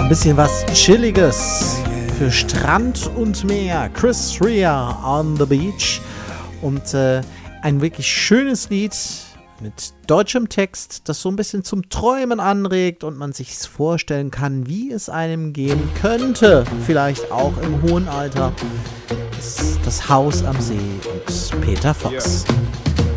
Ein bisschen was Chilliges für Strand und Meer. Chris Rea on the Beach. Und ein wirklich schönes Lied mit deutschem Text, das so ein bisschen zum Träumen anregt und man sich vorstellen kann, wie es einem gehen könnte. Vielleicht auch im hohen Alter. Das Haus am See und Peter Fox. Yeah.